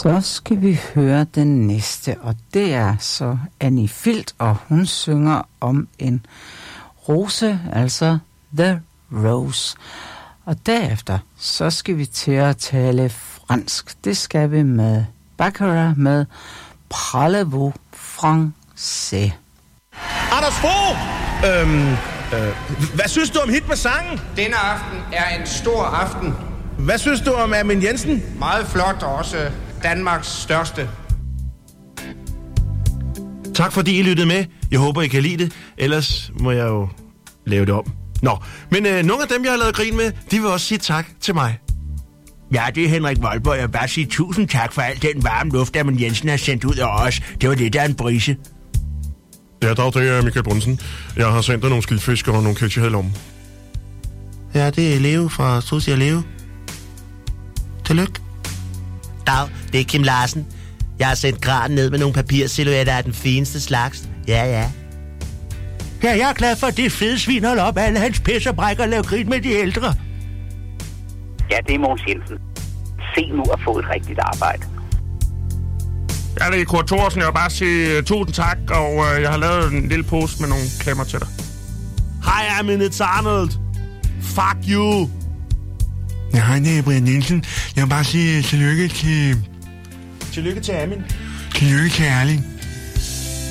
Så skal vi høre den næste, og det er så Annie Filt, og hun synger om en rose, altså The Rose. Og derefter, så skal vi til at tale fransk. Det skal vi med Baccarat med Parlez-vous français. Anders Fogh! Hvad synes du om Hit med sangen? Denne aften er en stor aften. Hvad synes du om Amin Jensen? Meget flot, og også Danmarks største. Tak fordi I lyttede med. Jeg håber, I kan lide det. Ellers må jeg jo lave det om. Nå, men nogle af dem, jeg har lavet grin med, de vil også sige tak til mig. Ja, det er Henrik Voldborg. Jeg vil bare sige tusind tak for al den varme luft, Amin Jensen har sendt ud af os. Det var det, der er en brise. Ja, dag, det er Michael Brunsen. Jeg har sendt dig nogle skildfisker og nogle ketchup i lommen. Ja, det er Leo fra Sushi og Leo. Tillykke. Dag, det er Kim Larsen. Jeg har sendt granen ned med nogle papirsilhuetter af den fineste slags. Ja. Ja, jeg er glad for, at det fede svin holder op alle hans pis og brækker og laver grin med de ældre. Ja, det er Mogens Jensen. Se nu at få et rigtigt arbejde. Ja, det er Kurt Thorsen. Jeg vil bare sige tusind tak, og jeg har lavet en lille pose med nogle klemmer til dig. Hej, Amin, it's Arnold. Fuck you. Ja, hej, det er Brian Nielsen. Jeg vil bare sige tillykke til... Tillykke til Amin. Tillykke til Erling.